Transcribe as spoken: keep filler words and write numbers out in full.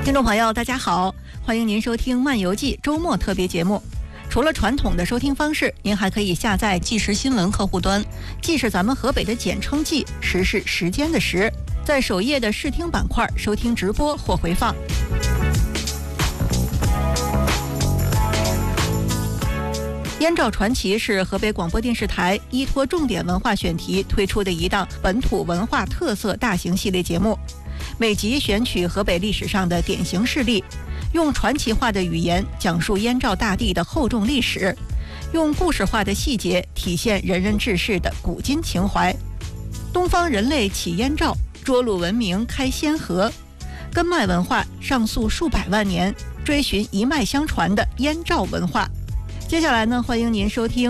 听众朋友大家好，欢迎您收听漫游记周末特别节目。除了传统的收听方式，您还可以下载即时新闻客户端，既是咱们河北的简称冀，时是时间的时，在首页的视听板块收听直播或回放。燕赵传奇是河北广播电视台依托重点文化选题推出的一档本土文化特色大型系列节目，每集选取河北历史上的典型事例，用传奇化的语言讲述燕赵大地的厚重历史，用故事化的细节体现仁人志士的古今情怀。东方人类起燕赵，涿鹿文明开先河，根脉文化上溯数百万年，追寻一脉相传的燕赵文化。接下来呢，欢迎您收听